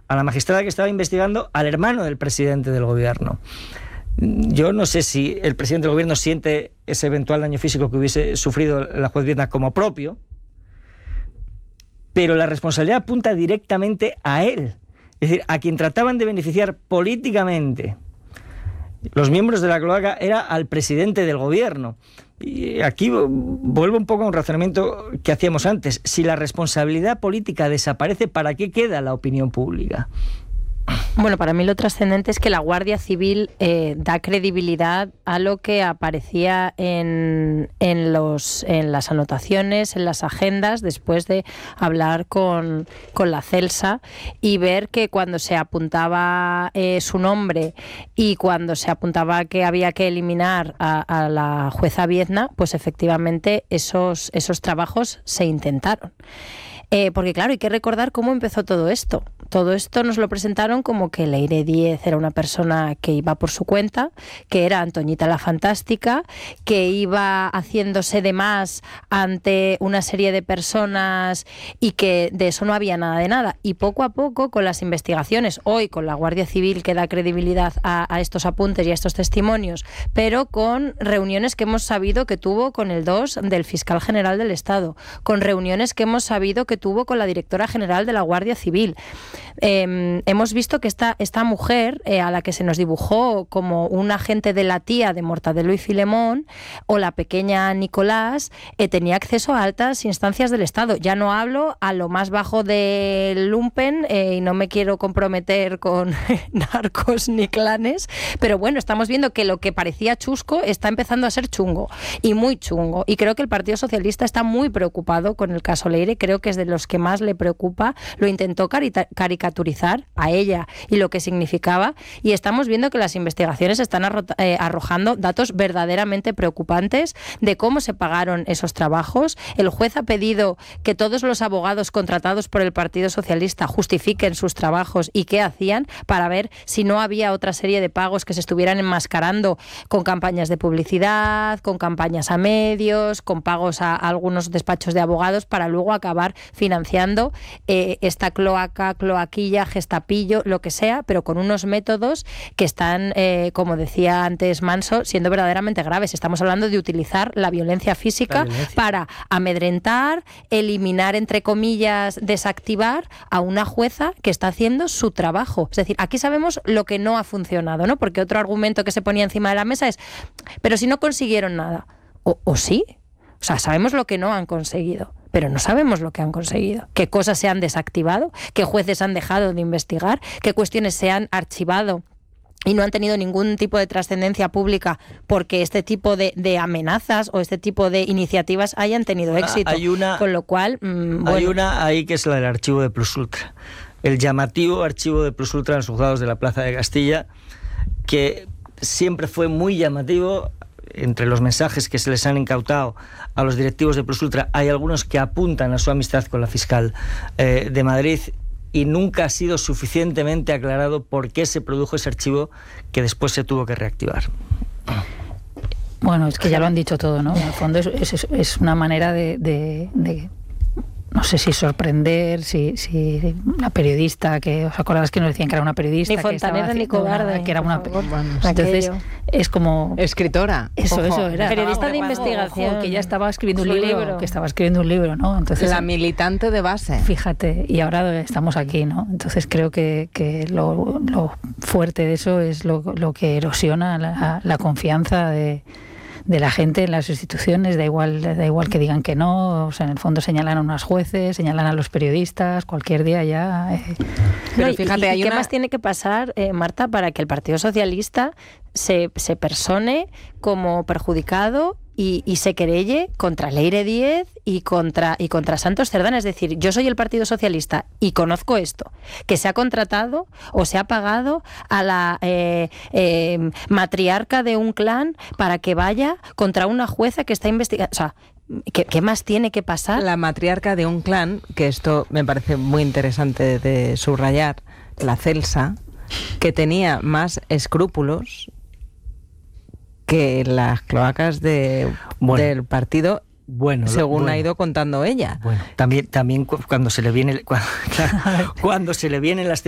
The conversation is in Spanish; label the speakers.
Speaker 1: a la magistrada que estaba investigando al hermano del presidente del gobierno. Yo no sé si el presidente del gobierno siente ese eventual daño físico que hubiese sufrido la juez Viedma como propio, pero la responsabilidad apunta directamente a él. Es decir, a quien trataban de beneficiar políticamente los miembros de la cloaca era al presidente del gobierno. Y aquí vuelvo un poco a un razonamiento que hacíamos antes. Si la responsabilidad política desaparece, ¿para qué queda la opinión pública?
Speaker 2: Bueno, para mí lo trascendente es que la Guardia Civil da credibilidad a lo que aparecía en las anotaciones, en las agendas, después de hablar con la Celsa y ver que cuando se apuntaba su nombre y cuando se apuntaba que había que eliminar a la jueza Viedma, pues efectivamente esos trabajos se intentaron. Porque claro, hay que recordar cómo empezó todo esto. Todo esto nos lo presentaron como que Leire Díez era una persona que iba por su cuenta, que era Antoñita la Fantástica, que iba haciéndose de más ante una serie de personas y que de eso no había nada de nada. Y poco a poco, con las investigaciones, hoy con la Guardia Civil que da credibilidad a estos apuntes y a estos testimonios, pero con reuniones que hemos sabido que tuvo con el 2 del Fiscal General del Estado, con reuniones que hemos sabido que tuvo con la Directora General de la Guardia Civil. Hemos visto que esta mujer, a la que se nos dibujó como un agente de la tía de Mortadelo y Filemón, o la pequeña Nicolás, tenía acceso a altas instancias del Estado. Ya no hablo a lo más bajo del lumpen, y no me quiero comprometer con narcos ni clanes, pero bueno, estamos viendo que lo que parecía chusco está empezando a ser chungo, y muy chungo. Y creo que el Partido Socialista está muy preocupado con el caso Leire. Creo que es de los que más le preocupa. Lo intentó caricaturizar a ella y lo que significaba, y estamos viendo que las investigaciones están arrojando datos verdaderamente preocupantes de cómo se pagaron esos trabajos. El juez ha pedido que todos los abogados contratados por el Partido Socialista justifiquen sus trabajos y qué hacían, para ver si no había otra serie de pagos que se estuvieran enmascarando con campañas de publicidad, con campañas a medios, con pagos a algunos despachos de abogados, para luego acabar financiando esta cloaca, cloaquilla, gestapillo, lo que sea, pero con unos métodos que están, como decía antes Manso, siendo verdaderamente graves. Estamos hablando de utilizar la violencia física para amedrentar, eliminar, entre comillas, desactivar a una jueza que está haciendo su trabajo. Es decir, aquí sabemos lo que no ha funcionado, ¿no? Porque otro argumento que se ponía encima de la mesa es, pero si no consiguieron nada. ¿O sí? O sea, sabemos lo que no han conseguido, pero no sabemos lo que han conseguido. ¿Qué cosas se han desactivado? ¿Qué jueces han dejado de investigar? ¿Qué cuestiones se han archivado y no han tenido ningún tipo de trascendencia pública porque este tipo de amenazas o este tipo de iniciativas hayan tenido éxito? Con lo cual,
Speaker 1: hay una ahí que es la del archivo de Plus Ultra. El llamativo archivo de Plus Ultra en los juzgados de la Plaza de Castilla, que siempre fue muy llamativo. Entre los mensajes que se les han incautado a los directivos de Plus Ultra hay algunos que apuntan a su amistad con la fiscal de Madrid, y nunca ha sido suficientemente aclarado por qué se produjo ese archivo que después se tuvo que reactivar.
Speaker 3: Bueno, es que ya lo han dicho todo, ¿no? En el fondo es una manera de no sé si sorprender, si la periodista, que os acordáis que nos decían que era una periodista,
Speaker 2: ni fontanera ni cobarde,
Speaker 3: que era una, entonces es como
Speaker 4: escritora,
Speaker 3: eso era
Speaker 2: periodista de investigación,
Speaker 3: que ya estaba escribiendo un libro, ¿no? Entonces
Speaker 4: la militante de base,
Speaker 3: fíjate, y ahora estamos aquí, ¿no? Entonces creo que lo fuerte de eso es lo que erosiona la confianza de la gente en las instituciones. Da igual que digan que no, o sea, en el fondo señalan a unos jueces, señalan a los periodistas, cualquier día ya.
Speaker 2: Pero fíjate, ¿qué más tiene que pasar, Marta, para que el Partido Socialista se persone como perjudicado y se querelle contra Leire Díez y contra Santos Cerdán? Es decir, yo soy el Partido Socialista y conozco esto, que se ha contratado o se ha pagado a la matriarca de un clan para que vaya contra una jueza que está investigando. O sea, ¿qué más tiene que pasar?
Speaker 4: La matriarca de un clan, que esto me parece muy interesante de subrayar, la Celsa, que tenía más escrúpulos que las cloacas del partido, según ha ido contando ella.
Speaker 1: Bueno, también cuando se le viene cuando se le vienen las